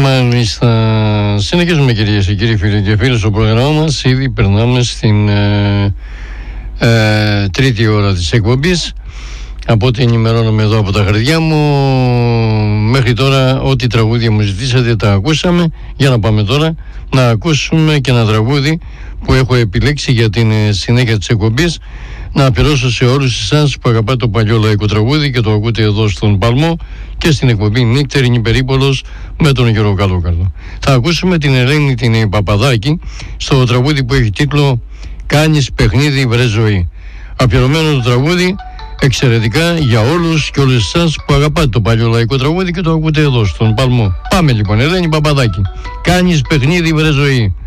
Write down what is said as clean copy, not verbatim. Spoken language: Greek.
Μάλιστα. Συνεχίζουμε, κυρίες και κύριοι, φίλοι και φίλοι, στο πρόγραμμά μας. Ήδη περνάμε στην τρίτη ώρα της εκπομπής. Από ό,τι ενημερώνομαι εδώ από τα χαρτιά μου, μέχρι τώρα ό,τι τραγούδια μου ζητήσατε τα ακούσαμε. Για να πάμε τώρα να ακούσουμε και ένα τραγούδι που έχω επιλέξει για την συνέχεια της εκπομπής, να αφιερώσω σε όλους εσάς που αγαπάτε το παλιό λαϊκό τραγούδι και το ακούτε εδώ στον Παλμό και στην εκπομπή Νύκτερη Περίπολος με τον Γιώργο Καλόκαρδο. Θα ακούσουμε την Ελένη την Παπαδάκη στο τραγούδι που έχει τίτλο «Κάνεις παιχνίδι βρε ζωή». Αφιερωμένο το τραγούδι εξαιρετικά για όλους και όλες εσάς που αγαπάτε το παλιό λαϊκό τραγούδι και το ακούτε εδώ στον Παλμό. Πάμε λοιπόν, Ελένη Παπαδάκη, «Κάνεις παιχνίδι βρε ζωή».